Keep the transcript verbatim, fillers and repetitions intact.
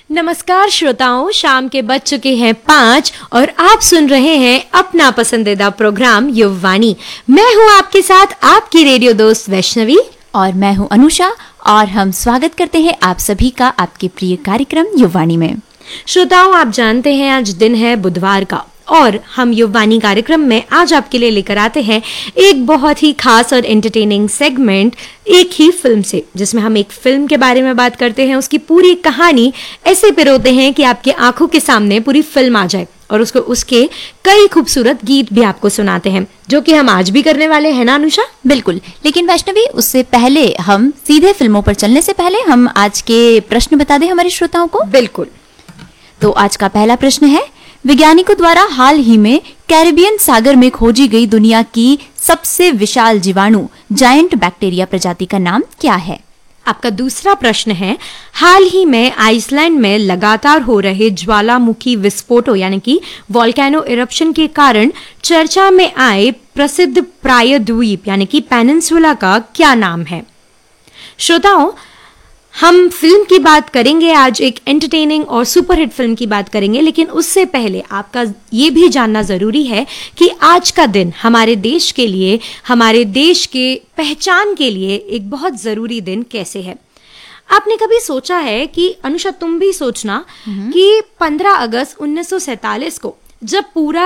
नमस्कार श्रोताओं, शाम के बज चुके हैं पाँच और आप सुन रहे हैं अपना पसंदीदा प्रोग्राम युववाणी। मैं हूं आपके साथ आपकी रेडियो दोस्त वैष्णवी और मैं हूं अनुषा और हम स्वागत करते हैं आप सभी का आपके प्रिय कार्यक्रम युववाणी में। श्रोताओं, आप जानते हैं आज दिन है बुधवार का और हम युववाणी कार्यक्रम में आज आपके लिए लेकर आते हैं एक बहुत ही खास और एंटरटेनिंग सेगमेंट एक ही फिल्म से, जिसमें हम एक फिल्म के बारे में बात करते हैं, उसकी पूरी कहानी ऐसे पिरोते हैं कि आपके आंखों के सामने पूरी फिल्म आ जाए और उसको उसके कई खूबसूरत गीत भी आपको सुनाते हैं, जो कि हम आज भी करने वाले हैं ना अनुषा? बिल्कुल, लेकिन वैष्णवी उससे पहले हम सीधे फिल्मों पर चलने से पहले हम आज के प्रश्न बता दें हमारे श्रोताओं को। बिल्कुल। तो आज का पहला प्रश्न है, वैज्ञानिकों द्वारा हाल ही में कैरिबियन सागर में खोजी गई दुनिया की सबसे विशाल जीवाणु जायंट बैक्टीरिया प्रजाति का नाम क्या है? आपका दूसरा प्रश्न है, हाल ही में आइसलैंड में लगातार हो रहे ज्वालामुखी विस्फोटों यानी कि वोल्केनो इरप्शन के कारण चर्चा में आए प्रसिद्ध प्रायद्वीप यानी कि पेनिनसुला का क्या नाम है? श्रोताओं, हम फिल्म की बात करेंगे आज, एक एंटरटेनिंग और सुपरहिट फिल्म की बात करेंगे, लेकिन उससे पहले आपका ये भी जानना जरूरी है कि आज का दिन हमारे देश के लिए, हमारे देश के पहचान के लिए एक बहुत जरूरी दिन कैसे है। आपने कभी सोचा है कि अनुषा, तुम भी सोचना कि पंद्रह अगस्त उन्नीस सौ सैंतालीस को जब पूरा